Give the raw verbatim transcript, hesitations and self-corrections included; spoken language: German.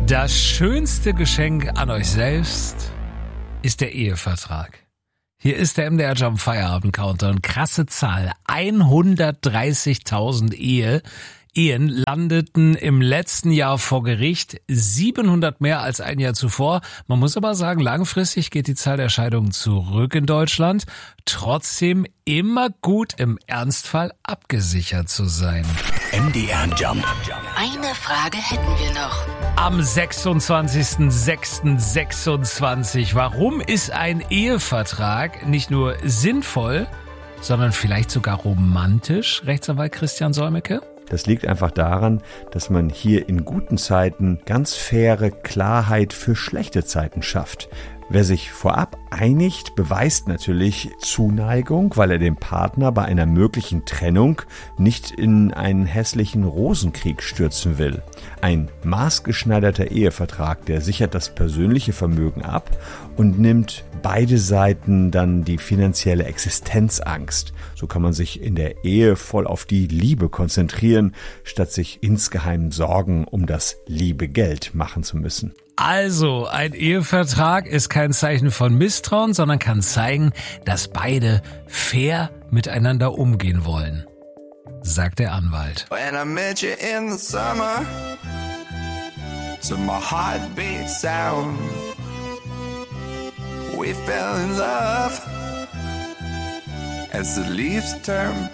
Das schönste Geschenk an euch selbst ist der Ehevertrag. Hier ist der M D R Jump Feierabend Countdown. Krasse Zahl. hundertdreißigtausend Ehe. Ehen landeten im letzten Jahr vor Gericht, siebenhundert mehr als ein Jahr zuvor. Man muss aber sagen, langfristig geht die Zahl der Scheidungen zurück in Deutschland. Trotzdem immer gut im Ernstfall abgesichert zu sein. M D R Jump. Eine Frage hätten wir noch. Am sechsundzwanzigsten sechsten sechsundzwanzig. Warum ist ein Ehevertrag nicht nur sinnvoll, sondern vielleicht sogar romantisch? Rechtsanwalt Christian Solmecke? Das liegt einfach daran, dass man hier in guten Zeiten ganz faire Klarheit für schlechte Zeiten schafft. Wer sich vorab einigt, beweist natürlich Zuneigung, weil er den Partner bei einer möglichen Trennung nicht in einen hässlichen Rosenkrieg stürzen will. Ein maßgeschneiderter Ehevertrag, der sichert das persönliche Vermögen ab und nimmt beide Seiten dann die finanzielle Existenzangst. So kann man sich in der Ehe voll auf die Liebe konzentrieren, statt sich insgeheim Sorgen um das liebe Geld machen zu müssen. Also, ein Ehevertrag ist kein Zeichen von Misstrauen, sondern kann zeigen, dass beide fair miteinander umgehen wollen, sagt der Anwalt. When I met you in the summer, to my heartbeat sound, we fell in love as the leaves turn